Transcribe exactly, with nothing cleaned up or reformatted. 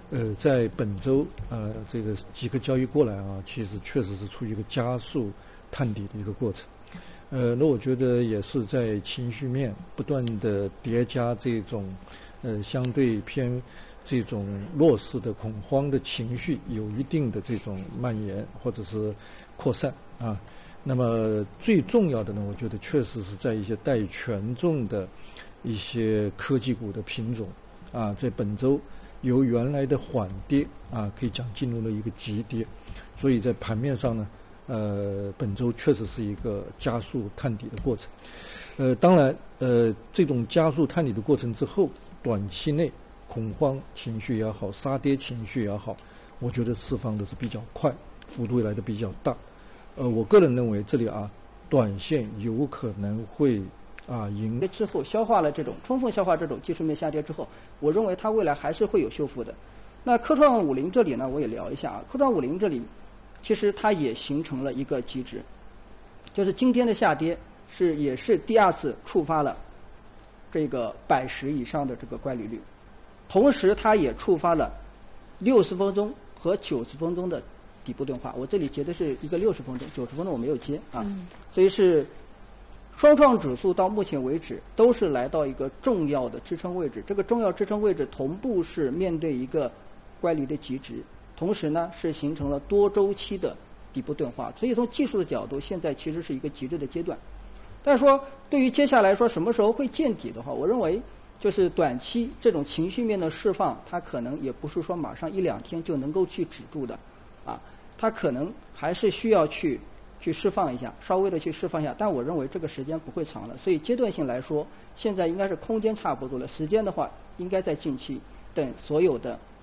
呃，在本周呃这个几个交易过来啊，其实确实是处于一个加速探底的一个过程。呃，那我觉得也是在情绪面不断的叠加这种呃相对偏这种弱势的恐慌的情绪，有一定的这种蔓延或者是扩散啊。那么最重要的呢，我觉得确实是在一些带权重的一些科技股的品种啊，在本周由原来的缓跌啊，可以讲进入了一个急跌，所以在盘面上呢，呃，本周确实是一个加速探底的过程。呃，当然，呃，这种加速探底的过程之后，短期内恐慌情绪也好，杀跌情绪也好，我觉得释放的是比较快，幅度来的比较大。呃，我个人认为这里啊，短线有可能会啊赢之后消化了这种充分消化这种技术面下跌之后，我认为它未来还是会有修复的。那科创五零这里呢，我也聊一下啊，科创五零这里其实它也形成了一个极值，就是今天的下跌是也是第二次触发了这个百十以上的这个乖离率，同时它也触发了六十分钟和九十分钟的底部钝化。我这里截的是一个六十分钟，九十分钟我没有接啊， 嗯、 所以是双创指数到目前为止都是来到一个重要的支撑位置，这个重要支撑位置同步是面对一个乖离的极值，同时呢是形成了多周期的底部钝化，所以从技术的角度，现在其实是一个极致的阶段。但是说对于接下来说什么时候会见底的话，我认为就是短期这种情绪面的释放，它可能也不是说马上一两天就能够去止住的啊，它可能还是需要去去释放一下，稍微的去释放一下，但我认为这个时间不会长的，所以阶段性来说，现在应该是空间差不多了，时间的话应该在近期，等所有的